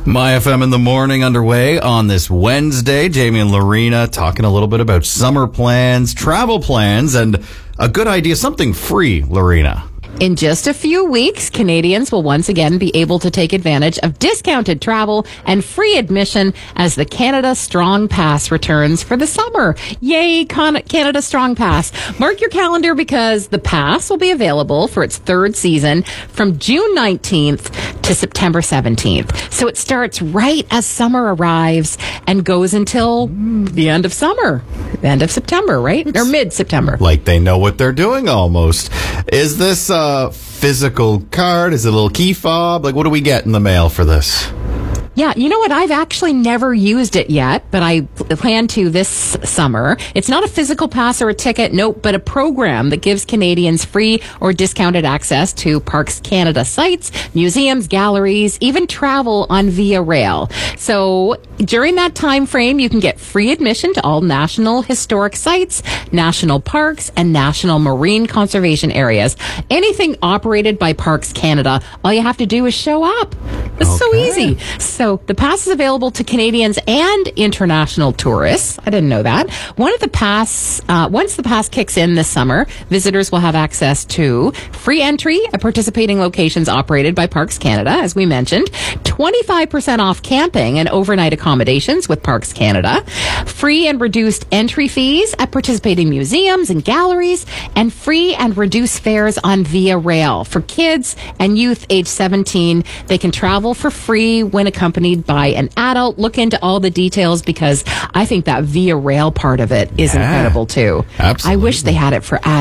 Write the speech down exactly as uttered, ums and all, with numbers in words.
My F M in the morning underway on this Wednesday. Jamie and Lorena talking a little bit about summer plans, travel plans, and a good idea, something free, Lorena. In just a few weeks, Canadians will once again be able to take advantage of discounted travel and free admission as the Canada Strong Pass returns for the summer. Yay, Con- Canada Strong Pass. Mark your calendar because the pass will be available for its third season from June nineteenth to September seventeenth. So it starts right as summer arrives and goes until the end of summer. The end of September, right? Or mid-September. Like they know what they're doing almost. Is this a physical card? Is it a little key fob? Like, what do we get in the mail for this? Yeah, you know what? I've actually never used it yet, but I plan to this summer. It's not a physical pass or a ticket, nope, but a program that gives Canadians free or discounted access to Parks Canada sites, museums, galleries, even travel on Via Rail. So during that time frame, you can get free admission to all national historic sites, national parks, and national marine conservation areas. Anything operated by Parks Canada, all you have to do is show up. It's okay. So easy. So So the pass is available to Canadians and international tourists. I didn't know that. One of the pass, uh, once the pass kicks in this summer, visitors will have access to free entry at participating locations operated by Parks Canada, as we mentioned, twenty-five percent off camping and overnight accommodations with Parks Canada, free and reduced entry fees at participating museums and galleries, and free and reduced fares on Via Rail. For kids and youth age seventeen, they can travel for free when accompanied by an adult. Look into all the details because I think that Via Rail part of it is yeah, incredible too. Absolutely. I wish they had it for adults.